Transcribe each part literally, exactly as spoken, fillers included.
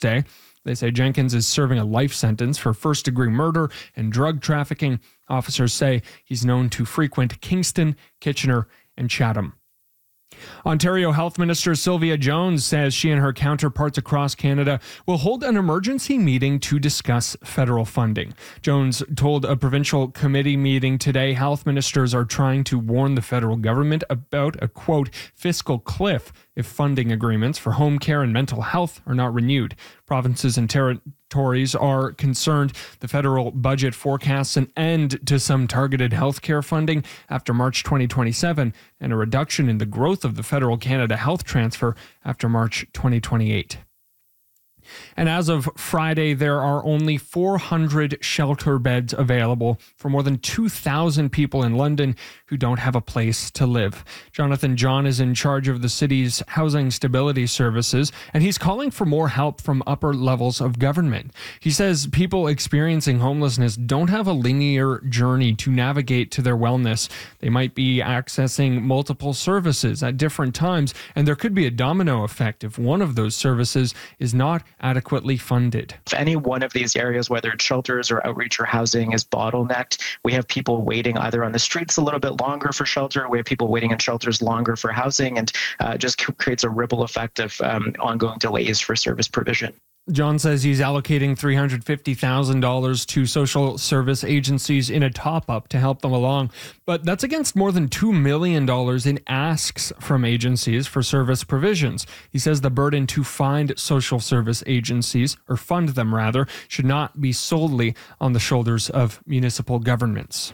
Thursday. They say Jenkins is serving a life sentence for first-degree murder and drug trafficking. Officers say he's known to frequent Kingston, Kitchener, and Chatham. Ontario Health Minister Sylvia Jones says she and her counterparts across Canada will hold an emergency meeting to discuss federal funding. Jones told a provincial committee meeting today health ministers are trying to warn the federal government about a, quote, fiscal cliff if funding agreements for home care and mental health are not renewed. Provinces and territories are concerned the federal budget forecasts an end to some targeted healthcare funding after March twenty twenty-seven and a reduction in the growth of the federal Canada Health Transfer after March twenty twenty-eight. And as of Friday, there are only four hundred shelter beds available for more than two thousand people in London who don't have a place to live. Jonathan John is in charge of the city's housing stability services, and he's calling for more help from upper levels of government. He says people experiencing homelessness don't have a linear journey to navigate to their wellness. They might be accessing multiple services at different times, and there could be a domino effect if one of those services is not adequately funded. If any one of these areas, whether it's shelters or outreach or housing, is bottlenecked, we have people waiting either on the streets a little bit longer for shelter, we have people waiting in shelters longer for housing, and uh, just creates a ripple effect of um, ongoing delays for service provision. John says he's allocating three hundred fifty thousand dollars to social service agencies in a top-up to help them along. But that's against more than two million dollars in asks from agencies for service provisions. He says the burden to find social service agencies, or fund them rather, should not be solely on the shoulders of municipal governments.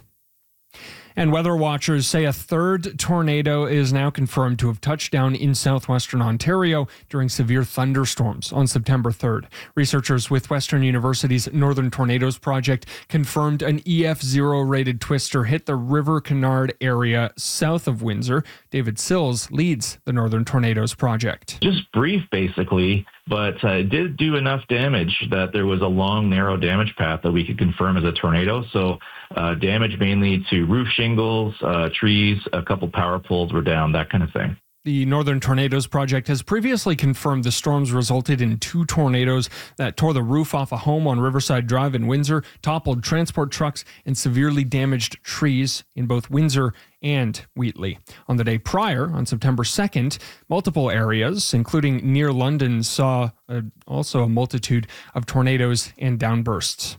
And weather watchers say a third tornado is now confirmed to have touched down in southwestern Ontario during severe thunderstorms on September third. Researchers with Western University's Northern Tornadoes Project confirmed an E F zero rated twister hit the River Canard area south of Windsor. David Sills leads the Northern Tornadoes Project. Just brief, basically, but uh, it did do enough damage that there was a long, narrow damage path that we could confirm as a tornado. So uh, damage mainly to roof shingles, uh, trees, a couple power poles were down, that kind of thing. The Northern Tornadoes Project has previously confirmed the storms resulted in two tornadoes that tore the roof off a home on Riverside Drive in Windsor, toppled transport trucks, and severely damaged trees in both Windsor and Wheatley. On the day prior, on September second, multiple areas, including near London, saw a, also a multitude of tornadoes and downbursts.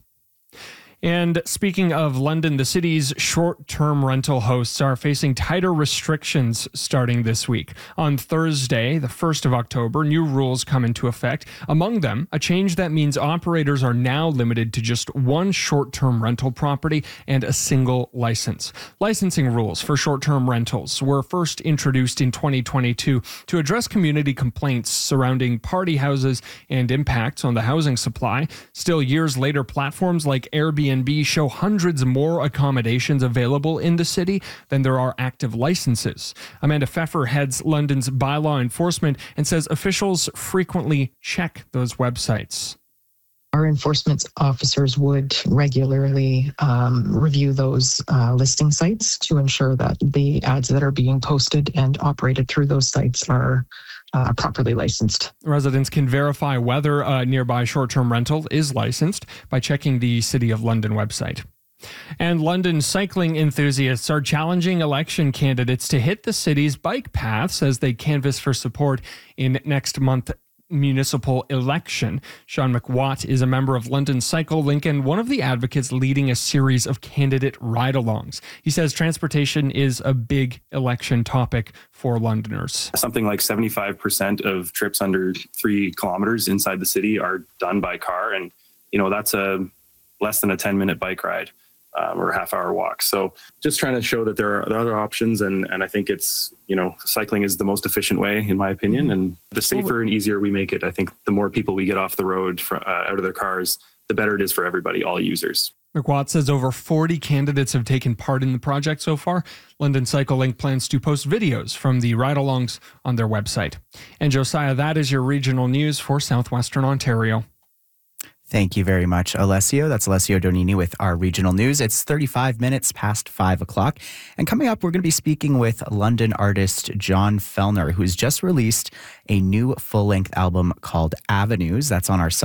And speaking of London, the city's short-term rental hosts are facing tighter restrictions starting this week. On Thursday, the first of October, new rules come into effect. Among them, a change that means operators are now limited to just one short-term rental property and a single license. Licensing rules for short-term rentals were first introduced in twenty twenty-two to address community complaints surrounding party houses and impacts on the housing supply. Still, years later, platforms like Airbnb show hundreds more accommodations available in the city than there are active licenses. Amanda Pfeffer heads London's bylaw enforcement and says officials frequently check those websites. Our enforcement officers would regularly um, review those uh, listing sites to ensure that the ads that are being posted and operated through those sites are Uh, properly licensed. Residents can verify whether a nearby short-term rental is licensed by checking the City of London website. And London cycling enthusiasts are challenging election candidates to hit the city's bike paths as they canvass for support in next month's municipal election. Sean McWatt is a member of London Cycle Link and one of the advocates leading a series of candidate ride-alongs. He says transportation is a big election topic for Londoners. Something like seventy-five percent of trips under three kilometers inside the city are done by car. And, you know, that's a less than a ten minute bike ride. Um, or a half hour walk. So just trying to show that there are, there are other options. And, and I think it's, you know, cycling is the most efficient way, in my opinion. And the safer and easier we make it, I think the more people we get off the road, for, uh, out of their cars, the better it is for everybody, all users. McWatt says over forty candidates have taken part in the project so far. London Cycle Link plans to post videos from the ride-alongs on their website. And Josiah, that is your regional news for Southwestern Ontario. Thank you very much, Alessio. That's Alessio Donini with our regional news. It's thirty-five minutes past five o'clock. And coming up, we're going to be speaking with London artist John Fellner, who's just released a new full-length album called Avenues. That's on our